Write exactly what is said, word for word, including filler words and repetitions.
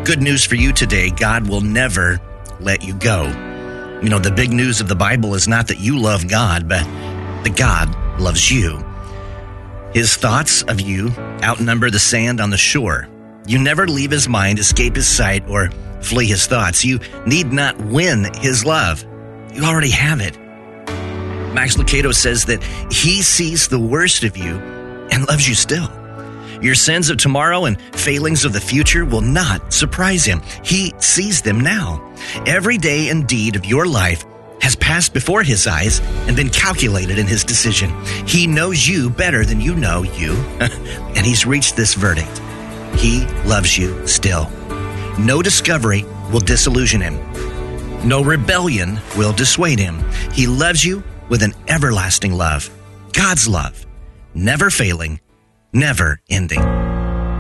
Good news for you today. God will never let you go. You know, the big news of the Bible is not that you love God, but that God loves you. His thoughts of you outnumber the sand on the shore. You never leave his mind, escape his sight, or flee his thoughts. You need not win his love. You already have it. Max Lucado says that he sees the worst of you and loves you still. Your sins of tomorrow and failings of the future will not surprise him. He sees them now. Every day and deed of your life has passed before his eyes and been calculated in his decision. He knows you better than you know you, and he's reached this verdict. He loves you still. No discovery will disillusion him. No rebellion will dissuade him. He loves you with an everlasting love. God's love, never failing, never ending.